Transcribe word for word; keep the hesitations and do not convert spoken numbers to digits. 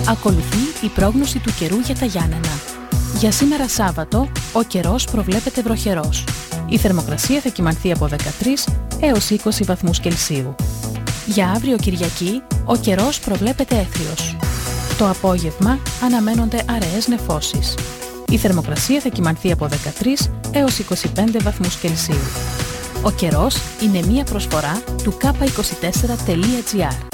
Ακολουθεί η πρόγνωση του καιρού για τα Γιάννενα. Για σήμερα Σάββατο, ο καιρός προβλέπεται βροχερός. Η θερμοκρασία θα κυμανθεί από δεκατρείς έως είκοσι βαθμούς Κελσίου. Για αύριο Κυριακή, ο καιρός προβλέπεται έθριος. Το απόγευμα αναμένονται αραιές νεφώσεις. Η θερμοκρασία θα κυμανθεί από δεκατρείς έως είκοσι πέντε βαθμούς Κελσίου. Ο καιρός είναι μία προσφορά του κάπα είκοσι τέσσερα τελεία τζι άρ.